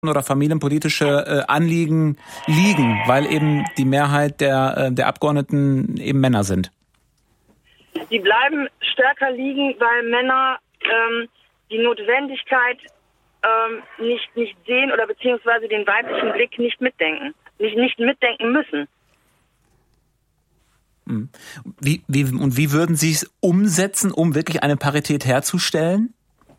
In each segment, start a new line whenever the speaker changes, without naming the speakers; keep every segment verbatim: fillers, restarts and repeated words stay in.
oder familienpolitische äh, Anliegen liegen, weil eben die Mehrheit der, äh, der Abgeordneten eben Männer sind?
Die bleiben stärker liegen, weil Männer ähm, die Notwendigkeit ähm, nicht, nicht sehen oder beziehungsweise den weiblichen Blick nicht mitdenken, nicht, nicht mitdenken müssen.
Wie, wie, und wie würden Sie es umsetzen, um wirklich eine Parität herzustellen?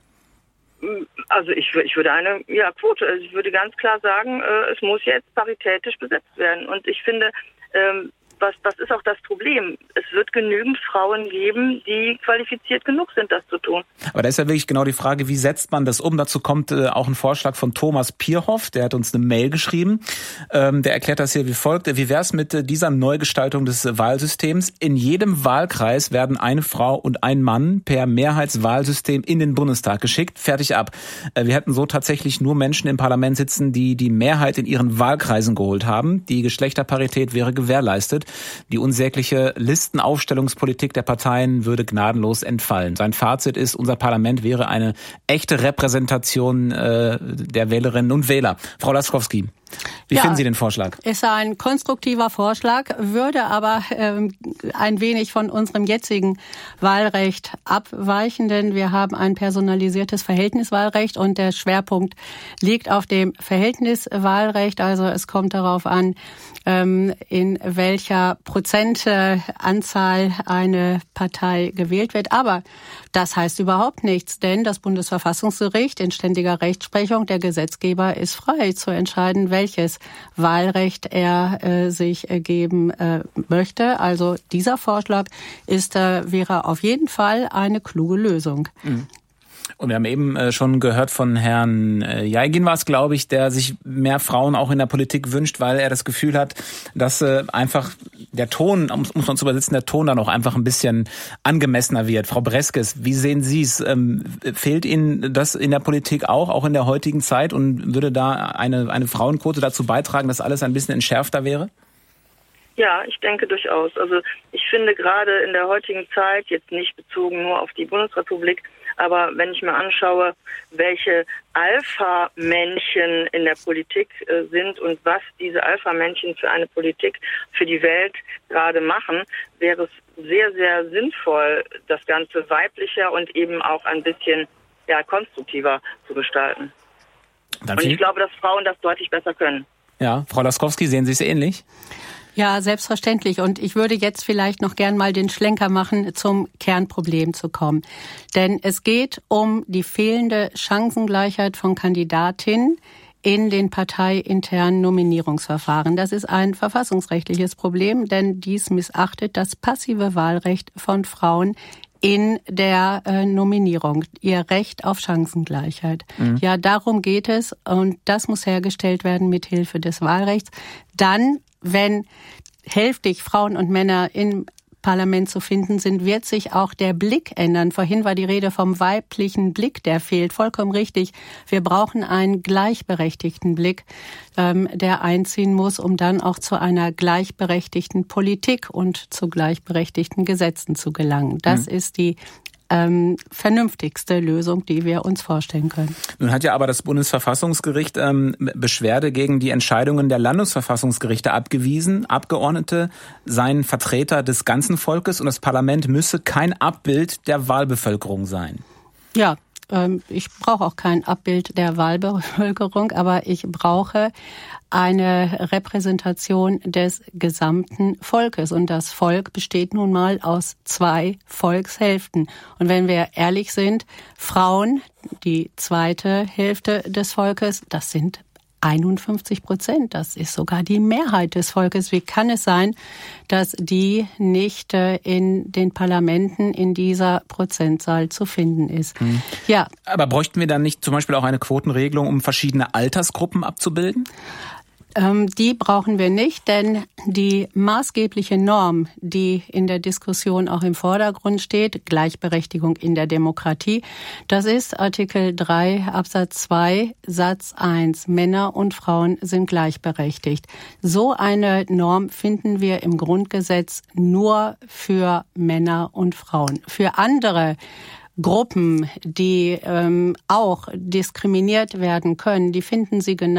Also ich, ich würde eine ja, Quote, also ich würde ganz klar sagen, äh, es muss jetzt paritätisch besetzt werden. Und ich finde, ähm, was, was ist auch das Problem? Es wird genügend Frauen geben, die qualifiziert genug sind, das zu tun.
Aber da ist ja wirklich genau die Frage, wie setzt man das um? Dazu kommt äh, auch ein Vorschlag von Thomas Pierhoff, der hat uns eine Mail geschrieben. Ähm, der erklärt das hier wie folgt. Wie wäre es mit äh, dieser Neugestaltung des äh, Wahlsystems? In jedem Wahlkreis werden eine Frau und ein Mann per Mehrheitswahlsystem in den Bundestag geschickt. Fertig ab. Äh, wir hätten so tatsächlich nur Menschen im Parlament sitzen, die die Mehrheit in ihren Wahlkreisen geholt haben. Die Geschlechterparität wäre gewährleistet. Die unsägliche Listenaufstellungspolitik der Parteien würde gnadenlos entfallen. Sein Fazit ist, unser Parlament wäre eine echte Repräsentation äh, der Wählerinnen und Wähler. Frau Laskowski, wie
ja,
finden Sie den Vorschlag?
Ist ein konstruktiver Vorschlag, würde aber ähm, ein wenig von unserem jetzigen Wahlrecht abweichen, denn wir haben ein personalisiertes Verhältniswahlrecht und der Schwerpunkt liegt auf dem Verhältniswahlrecht. Also es kommt darauf an, ähm, in welcher Prozentanzahl eine Partei gewählt wird. Aber das heißt überhaupt nichts, denn das Bundesverfassungsgericht in ständiger Rechtsprechung, der Gesetzgeber ist frei zu entscheiden, welches Wahlrecht er äh, sich äh, geben äh, möchte. Also dieser Vorschlag ist äh, wäre auf jeden Fall eine kluge Lösung.
Mhm. Und wir haben eben äh, schon gehört von Herrn äh, Jaigin war es, glaube ich, der sich mehr Frauen auch in der Politik wünscht, weil er das Gefühl hat, dass äh, einfach der Ton, muss man zu übersetzen, der Ton dann auch einfach ein bisschen angemessener wird. Frau Breskes, wie sehen Sie es? Ähm, fehlt Ihnen das in der Politik auch, auch in der heutigen Zeit? Und würde da eine, eine Frauenquote dazu beitragen, dass alles ein bisschen entschärfter wäre?
Ja, ich denke durchaus. Also ich finde gerade in der heutigen Zeit, jetzt nicht bezogen nur auf die Bundesrepublik, aber wenn ich mir anschaue, welche Alpha-Männchen in der Politik äh, sind und was diese Alpha-Männchen für eine Politik für die Welt gerade machen, wäre es sehr, sehr sinnvoll, das Ganze weiblicher und eben auch ein bisschen ja, konstruktiver zu gestalten. Dann und ich glaube, dass Frauen das deutlich besser können.
Ja, Frau Laskowski, sehen Sie es ähnlich?
Ja, selbstverständlich. Und ich würde jetzt vielleicht noch gern mal den Schlenker machen, zum Kernproblem zu kommen. Denn es geht um die fehlende Chancengleichheit von Kandidatinnen in den parteiinternen Nominierungsverfahren. Das ist ein verfassungsrechtliches Problem, denn dies missachtet das passive Wahlrecht von Frauen in der äh, Nominierung, ihr Recht auf Chancengleichheit. Mhm. Ja, darum geht es und das muss hergestellt werden mit Hilfe des Wahlrechts. Dann, wenn hälftig Frauen und Männer im Parlament zu finden sind, wird sich auch der Blick ändern. Vorhin war die Rede vom weiblichen Blick, der fehlt. Vollkommen richtig. Wir brauchen einen gleichberechtigten Blick, ähm, der einziehen muss, um dann auch zu einer gleichberechtigten Politik und zu gleichberechtigten Gesetzen zu gelangen. Das mhm. ist die Ähm, vernünftigste Lösung, die wir uns vorstellen können.
Nun hat ja aber das Bundesverfassungsgericht ähm, Beschwerde gegen die Entscheidungen der Landesverfassungsgerichte abgewiesen. Abgeordnete seien Vertreter des ganzen Volkes und das Parlament müsse kein Abbild der Wahlbevölkerung sein.
Ja, ähm, ich brauche auch kein Abbild der Wahlbevölkerung, aber ich brauche eine Repräsentation des gesamten Volkes. Und das Volk besteht nun mal aus zwei Volkshälften. Und wenn wir ehrlich sind, Frauen, die zweite Hälfte des Volkes, das sind einundfünfzig Prozent. Das ist sogar die Mehrheit des Volkes. Wie kann es sein, dass die nicht in den Parlamenten in dieser Prozentzahl zu finden ist?
Hm. Ja. Aber bräuchten wir dann nicht zum Beispiel auch eine Quotenregelung, um verschiedene Altersgruppen abzubilden?
Ähm, die brauchen wir nicht, denn die maßgebliche Norm, die in der Diskussion auch im Vordergrund steht, Gleichberechtigung in der Demokratie, das ist Artikel drei Absatz zwei Satz eins. Männer und Frauen sind gleichberechtigt. So eine Norm finden wir im Grundgesetz nur für Männer und Frauen. Für andere Gruppen, die ähm, auch diskriminiert werden können, die finden Sie genau